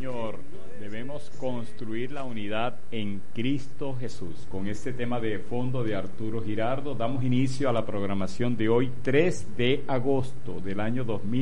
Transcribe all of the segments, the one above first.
Señor, debemos construir la unidad en Cristo Jesús. Con este tema de fondo de Arturo Girardo, damos inicio a la programación de hoy, 3 de agosto del año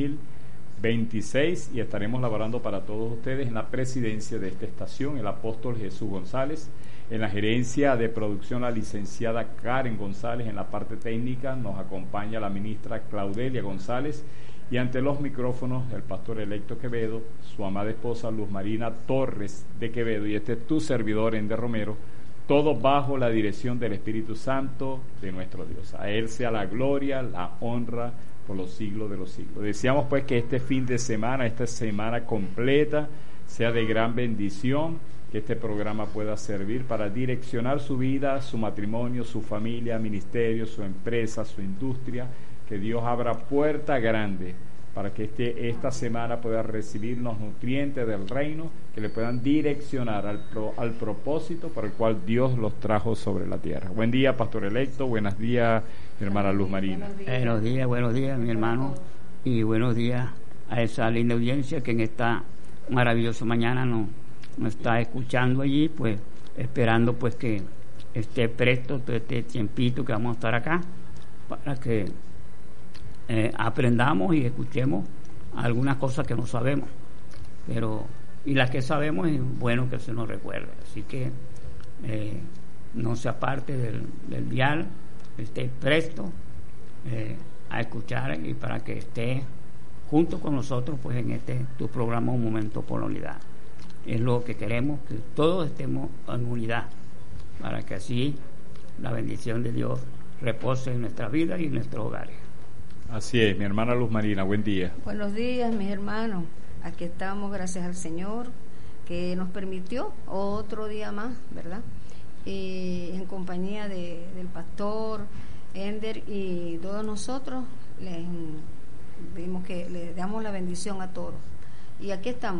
2026, y estaremos laborando para todos ustedes en la presidencia de esta estación, el apóstol Jesús González, en la gerencia de producción la licenciada Karen González, en la parte técnica nos acompaña la ministra Claudelia González, y ante los micrófonos el pastor electo Quevedo, su amada esposa Luz Marina Torres de Quevedo, y este es tu servidor Ender Romero, todo bajo la dirección del Espíritu Santo de nuestro Dios. A Él sea la gloria, la honra por los siglos de los siglos. Deseamos pues que este fin de semana, esta semana completa, sea de gran bendición, que este programa pueda servir para direccionar su vida, su matrimonio, su familia, ministerio, su empresa, su industria. Que Dios abra puerta grande para que esta semana pueda recibir los nutrientes del reino que le puedan direccionar al propósito por el cual Dios los trajo sobre la tierra. Buen día, pastor electo. Buenos días, mi hermana Luz Marina. Buenos días, mi hermano. Y buenos días a esa linda audiencia que en esta maravillosa mañana nos está escuchando allí, pues esperando pues que esté presto todo este tiempito que vamos a estar acá para que aprendamos y escuchemos algunas cosas que no sabemos, y las que sabemos es bueno que se nos recuerde. Así que no se aparte del dial, esté presto a escuchar, y para que esté junto con nosotros pues en tu programa Un Momento por la Unidad. Es lo que queremos, que todos estemos en unidad, para que así la bendición de Dios repose en nuestra vida y en nuestros hogares. Así es, mi hermana Luz Marina, buen día. Buenos días, mis hermanos. Aquí estamos, gracias al Señor, que nos permitió otro día más, ¿verdad? En compañía del pastor Ender y todos nosotros, le damos la bendición a todos. Y aquí estamos,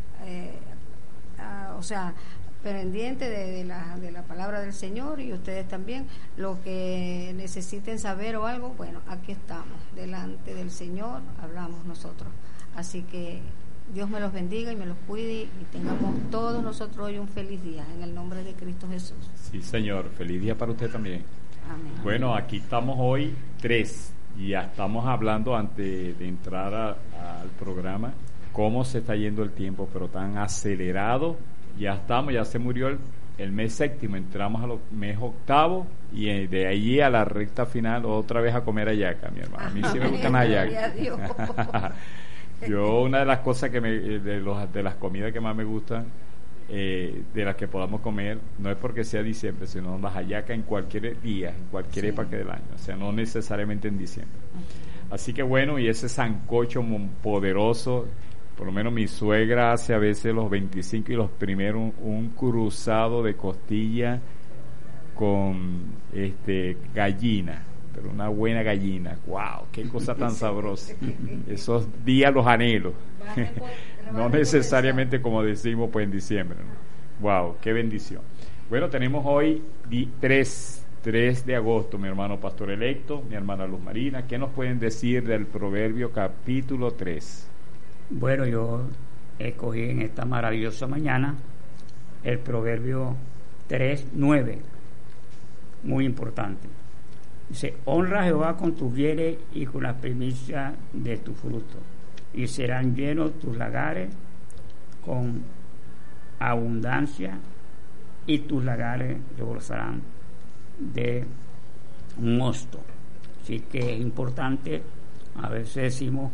pendiente de la palabra del Señor, y ustedes también, lo que necesiten saber o algo, bueno, aquí estamos, delante del Señor, hablamos nosotros. Así que Dios me los bendiga y me los cuide, y tengamos todos nosotros hoy un feliz día, en el nombre de Cristo Jesús. Sí, Señor, feliz día para usted también. Amén. Bueno, aquí estamos hoy 3, y ya estamos hablando antes de entrar al programa, cómo se está yendo el tiempo, pero tan acelerado. Ya se murió el mes séptimo, entramos a los mes octavo, y de ahí a la recta final otra vez a comer hallaca, mi hermano. A mí sí me gustan las hallacas. Yo, una de las cosas de las comidas que más me gustan, de las que podamos comer, no es porque sea diciembre, sino las hallacas en cualquier día, en cualquier época del año, o sea, no necesariamente en diciembre. Así que bueno, y ese sancocho poderoso. Por lo menos mi suegra hace a veces los 25 y los primeros un cruzado de costilla con gallina, pero una buena gallina. ¡Wow! ¡Qué cosa tan sabrosa! Esos días los anhelo. No necesariamente como decimos pues en diciembre, ¿no? ¡Wow! ¡Qué bendición! Bueno, tenemos hoy 3 de agosto, mi hermano pastor electo, mi hermana Luz Marina. ¿Qué nos pueden decir del Proverbio capítulo 3? Bueno, yo escogí en esta maravillosa mañana el Proverbio 3:9, muy importante. Dice: honra a Jehová con tus bienes y con las primicias de tu fruto, y serán llenos tus lagares con abundancia, y tus lagares rebosarán de mosto. Así que es importante, a veces decimos,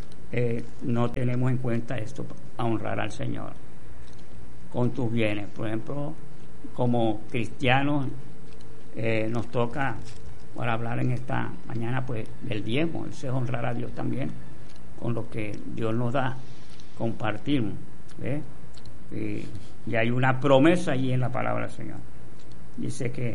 no tenemos en cuenta esto, a honrar al Señor con tus bienes. Por ejemplo, como cristianos nos toca para hablar en esta mañana pues del diezmo. Eso es honrar a Dios también con lo que Dios nos da, compartimos, y hay una promesa allí en la palabra del Señor. Dice que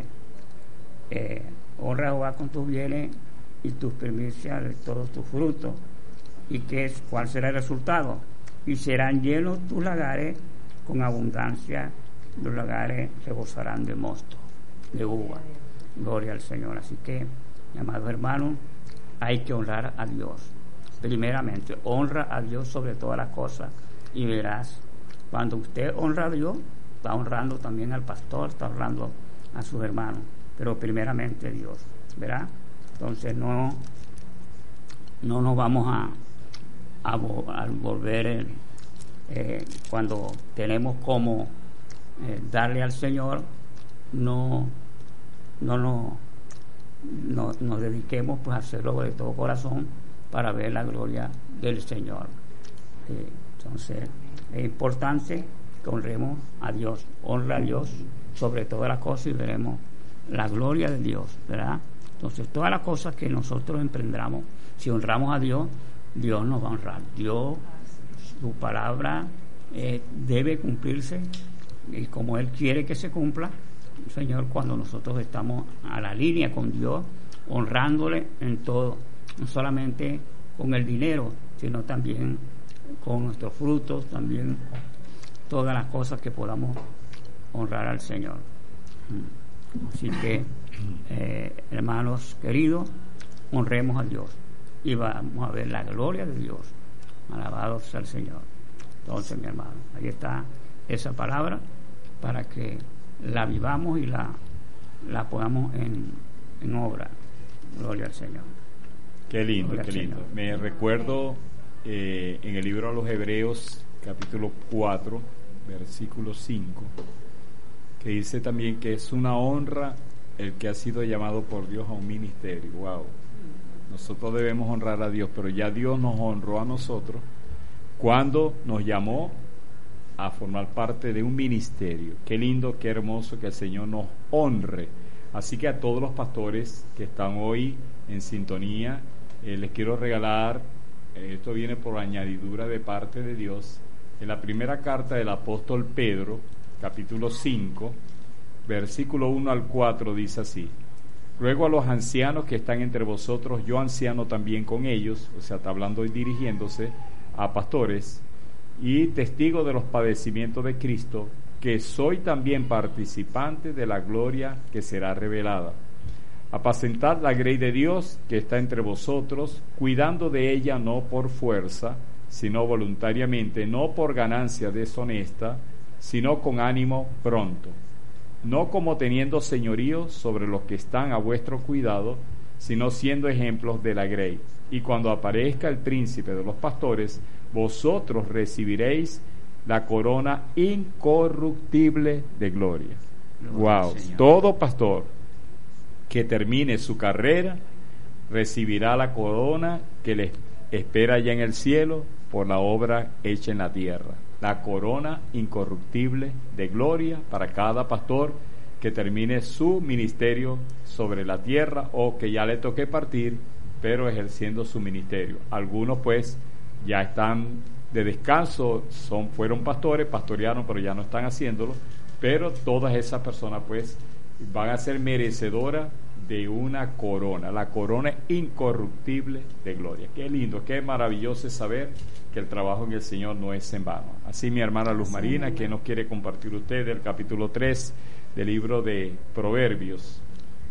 honra a Jehová con tus bienes y tus primicias de todos tus frutos. ¿Y cuál será el resultado? Y serán llenos tus lagares con abundancia, los lagares rebosarán de mosto, de uva. Gloria al Señor. Así que, mi amado hermano, hay que honrar a Dios. Primeramente, honra a Dios sobre todas las cosas, y verás Cuando usted honra a Dios, está honrando también al pastor, está honrando a sus hermanos, pero primeramente Dios, ¿verdad? Entonces no nos vamos a volver cuando tenemos como darle al Señor, no nos dediquemos pues a hacerlo de todo corazón para ver la gloria del Señor. Entonces es importante que honremos a Dios, honra a Dios sobre todas las cosas y veremos la gloria de Dios, ¿verdad? Entonces todas las cosas que nosotros emprendamos, si honramos a Dios, Dios nos va a honrar. Dios, su palabra debe cumplirse, y como Él quiere que se cumpla, Señor, cuando nosotros estamos a la línea con Dios, honrándole en todo, no solamente con el dinero, sino también con nuestros frutos, también todas las cosas que podamos honrar al Señor. Así que, hermanos queridos, honremos a Dios y vamos a ver la gloria de Dios. Alabado sea el Señor. Entonces, mi hermano, ahí está esa palabra para que la vivamos y la pongamos en obra. Gloria al Señor. Qué lindo, Gloria qué lindo. Señor. Me recuerdo en el libro a los Hebreos, capítulo 4, versículo 5, que dice también que es una honra el que ha sido llamado por Dios a un ministerio. Wow. Nosotros debemos honrar a Dios, pero ya Dios nos honró a nosotros cuando nos llamó a formar parte de un ministerio. Qué lindo, qué hermoso que el Señor nos honre. Así que a todos los pastores que están hoy en sintonía, les quiero regalar, esto viene por añadidura de parte de Dios, en la primera carta del apóstol Pedro, capítulo 5, versículo 1 al 4, dice así: ruego a los ancianos que están entre vosotros, yo anciano también con ellos, o sea, está hablando y dirigiéndose a pastores, y testigo de los padecimientos de Cristo, que soy también participante de la gloria que será revelada. Apacentad la grey de Dios que está entre vosotros, cuidando de ella no por fuerza, sino voluntariamente, no por ganancia deshonesta, sino con ánimo pronto, no como teniendo señorío sobre los que están a vuestro cuidado, sino siendo ejemplos de la grey. Y cuando aparezca el príncipe de los pastores, vosotros recibiréis la corona incorruptible de gloria. Wow. Todo pastor que termine su carrera recibirá la corona que le espera ya en el cielo por la obra hecha en la tierra. La corona incorruptible de gloria para cada pastor que termine su ministerio sobre la tierra o que ya le toque partir, pero ejerciendo su ministerio. Algunos pues ya están de descanso, fueron pastores, pastorearon, pero ya no están haciéndolo, pero todas esas personas pues van a ser merecedoras de una corona, la corona incorruptible de gloria. Qué lindo, qué maravilloso es saber que el trabajo en el Señor no es en vano. Así, mi hermana Luz Marina, ¿qué nos quiere compartir usted del capítulo 3 del libro de Proverbios?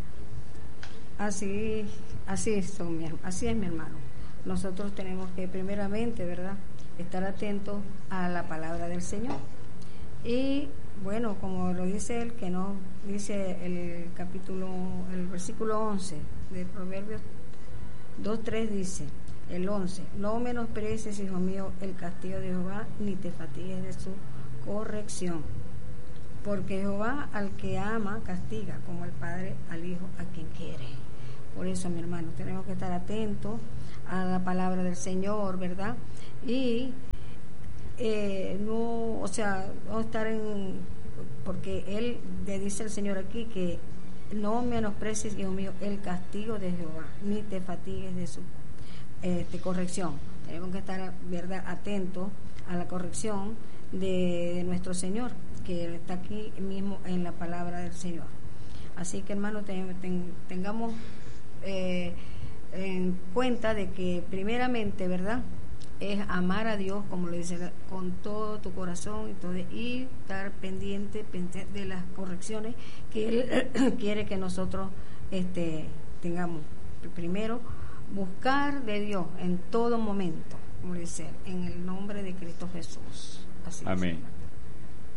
Así es, mi hermano. Nosotros tenemos que primeramente, ¿verdad?, estar atentos a la palabra del Señor. Y bueno, como lo dice él, que no dice el versículo 11 de Proverbios 2:3, dice el 11: no menosprecies, hijo mío, el castigo de Jehová, ni te fatigues de su corrección, porque Jehová al que ama castiga, como el padre al hijo a quien quiere. Por eso, mi hermano, tenemos que estar atentos a la palabra del Señor, ¿verdad? Y no estar porque él le dice al Señor aquí que no menosprecies, hijo mío, el castigo de Jehová, ni te fatigues de su corrección. Tenemos que estar, ¿verdad?, atentos a la corrección de nuestro Señor, que está aquí mismo en la palabra del Señor. Así que, hermano, tengamos en cuenta de que primeramente, ¿verdad?, es amar a Dios, como lo dice, con todo tu corazón y estar pendiente de las correcciones que Él quiere que nosotros tengamos. Primero, buscar de Dios en todo momento, como dice, en el nombre de Cristo Jesús. Así Amén.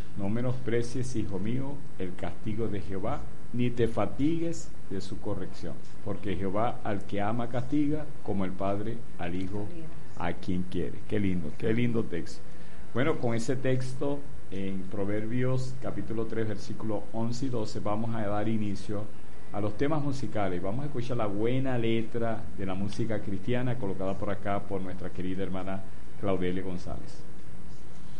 No menosprecies, hijo mío, el castigo de Jehová, ni te fatigues de su corrección, porque Jehová al que ama castiga, como el padre al hijo a quien quiere. Qué lindo texto. Bueno, con ese texto en Proverbios capítulo 3 versículos 11 y 12 vamos a dar inicio a los temas musicales. Vamos a escuchar la buena letra de la música cristiana colocada por acá por nuestra querida hermana Claudelia González.